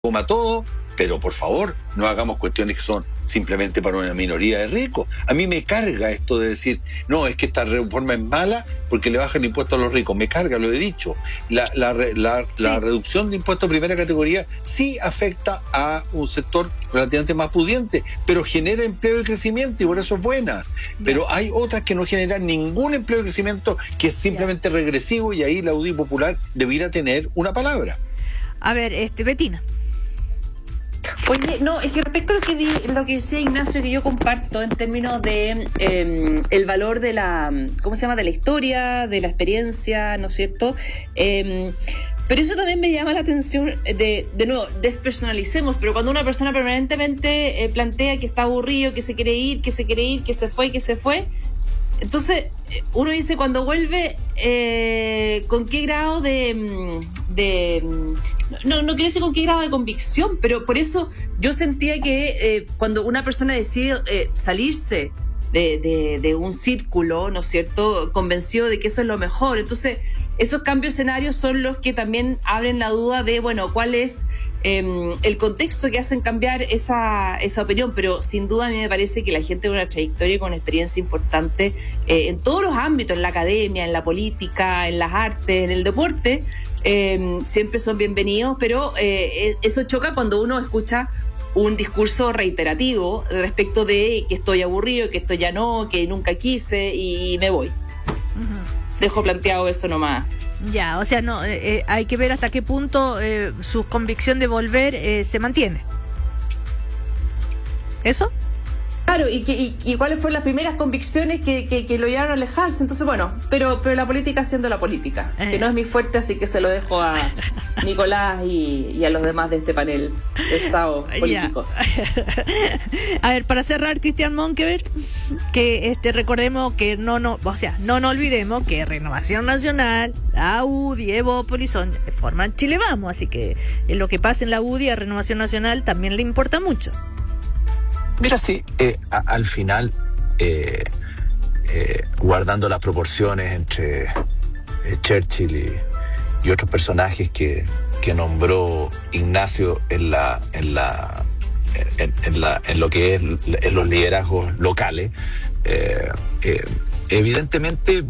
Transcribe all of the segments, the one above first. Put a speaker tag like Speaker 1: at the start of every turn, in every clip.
Speaker 1: coma todo, pero por favor, no hagamos cuestiones que son simplemente para una minoría de ricos. A mí me carga esto de decir, no, es que esta reforma es mala porque le bajan impuestos a los ricos. Me carga, lo he dicho. La reducción de impuestos de primera categoría sí afecta a un sector relativamente más pudiente, pero genera empleo y crecimiento y por eso es buena. Pero hay otras que no generan ningún empleo y crecimiento, que es simplemente regresivo, y ahí la UDI Popular debiera tener una palabra.
Speaker 2: A ver, Betina.
Speaker 3: Oye, no, es que respecto a lo que decía Ignacio, que yo comparto en términos de el valor de la, ¿cómo se llama?, de la historia, de la experiencia, ¿no es cierto? Pero eso también me llama la atención de nuevo, despersonalicemos, pero cuando una persona permanentemente plantea que está aburrido, que se quiere ir, que se fue, entonces uno dice, cuando vuelve, ¿con qué grado no quiero decir con qué grado de convicción, pero por eso yo sentía que cuando una persona decide salirse de un círculo, ¿no es cierto?, convencido de que eso es lo mejor, entonces esos cambios de escenarios son los que también abren la duda de, bueno, cuál es el contexto que hacen cambiar esa opinión. Pero sin duda a mí me parece que la gente con una trayectoria y con una experiencia importante en todos los ámbitos, en la academia, en la política, en las artes, en el deporte, siempre son bienvenidos, pero eso choca cuando uno escucha un discurso reiterativo respecto de que estoy aburrido, que esto ya no, que nunca quise y me voy. Dejo planteado eso nomás.
Speaker 2: Ya, o sea, no, hay que ver hasta qué punto su convicción de volver se mantiene. ¿Eso?
Speaker 3: Claro, y cuáles fueron las primeras convicciones que lo llevaron a alejarse. Entonces, bueno, pero la política siendo la política, que no es mi fuerte, así que se lo dejo a Nicolás y a los demás de este panel pesados políticos.
Speaker 2: A ver, para cerrar, Cristian Monkeberg, que recordemos que no olvidemos que Renovación Nacional, la UDI, Evópolis forman Chile Vamos, así que lo que pasa en la UDI a Renovación Nacional también le importa mucho.
Speaker 4: Mira, sí, al final, guardando las proporciones entre Churchill y otros personajes que nombró Ignacio en lo que es en los liderazgos locales, evidentemente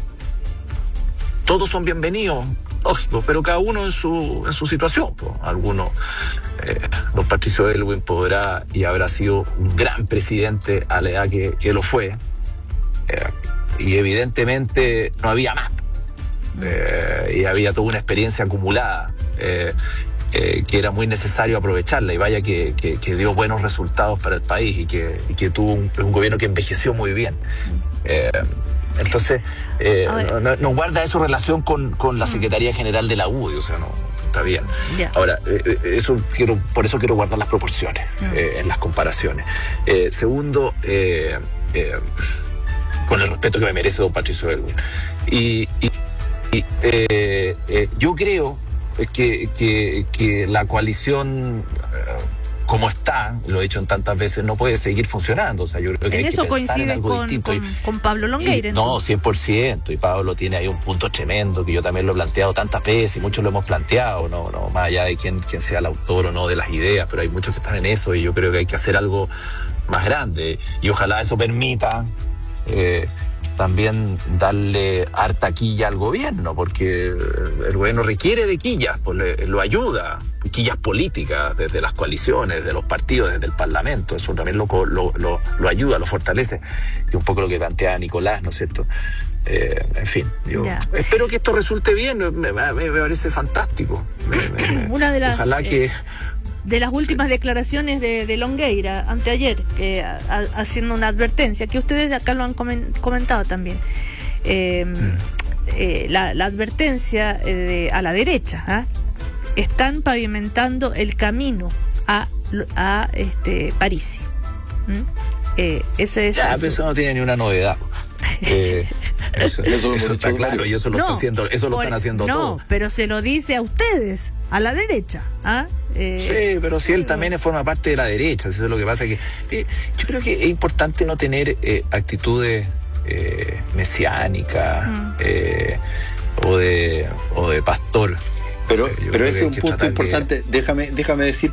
Speaker 4: todos son bienvenidos, lógico, pero cada uno en su situación. Algunos, don Patricio Aylwin podrá y habrá sido un gran presidente a la edad que lo fue, y evidentemente no había más, y había toda una experiencia acumulada, que era muy necesario aprovecharla, y vaya que dio buenos resultados para el país y que tuvo un gobierno que envejeció muy bien. Entonces, no guarda eso relación con la Secretaría General de la UDI, o sea, no está bien. Yeah. Ahora, por eso quiero guardar las proporciones en las comparaciones. Segundo, con el respeto que me merece don Patricio Aylwin. Yo creo que la coalición, como está, lo he dicho en tantas veces, no puede seguir funcionando. O sea, yo creo que hay que pensar en algo distinto.
Speaker 2: Con Pablo Longueira.
Speaker 4: No, 100%. Y Pablo tiene ahí un punto tremendo que yo también lo he planteado tantas veces y muchos lo hemos planteado, no más allá de quién sea el autor o no de las ideas, pero hay muchos que están en eso y yo creo que hay que hacer algo más grande. Y ojalá eso permita también darle harta quilla al gobierno, porque el gobierno requiere de quillas, pues lo ayuda, quillas políticas desde las coaliciones, desde los partidos, desde el Parlamento, eso también lo ayuda, lo fortalece, y un poco lo que plantea Nicolás, ¿no es cierto? En fin, yo espero que esto resulte bien, me parece fantástico.
Speaker 2: Una de las,
Speaker 4: ojalá que...
Speaker 2: De las últimas declaraciones de Longueira, anteayer, haciendo una advertencia, que ustedes de acá lo han comentado también. La advertencia a la derecha, están pavimentando el camino a París. Ese es.
Speaker 4: Ya, pero eso no tiene ni una novedad. Eso está claro, y eso lo están haciendo todos.
Speaker 2: No, pero se lo dice a ustedes, a la derecha.
Speaker 4: Sí, pero si él también forma parte de la derecha, eso es lo que pasa, que yo creo que es importante no tener actitudes mesiánicas o de pastor.
Speaker 1: Pero
Speaker 4: Yo creo
Speaker 1: ese
Speaker 4: que
Speaker 1: es
Speaker 4: hay
Speaker 1: un
Speaker 4: que
Speaker 1: punto
Speaker 4: tratar de-
Speaker 1: importante. Déjame decir